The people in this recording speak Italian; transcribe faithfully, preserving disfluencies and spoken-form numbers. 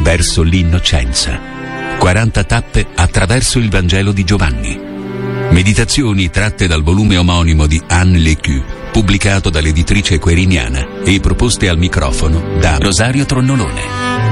verso l'innocenza. quaranta tappe attraverso il Vangelo di Giovanni. Meditazioni tratte dal volume omonimo di Anne Lecue, pubblicato dall'editrice Queriniana e proposte al microfono da Rosario Tronnolone.